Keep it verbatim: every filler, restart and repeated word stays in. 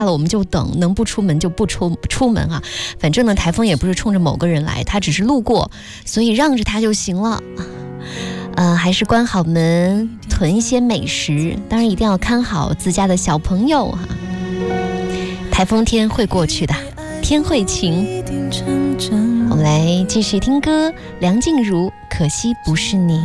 了我们就等，能不出门就不出出门啊。反正呢，台风也不是冲着某个人来，他只是路过，所以让着他就行了。呃，还是关好门，囤一些美食，当然一定要看好自家的小朋友哈、啊。台风天会过去的，天会晴。我们来继续听歌，梁静茹，可惜不是你。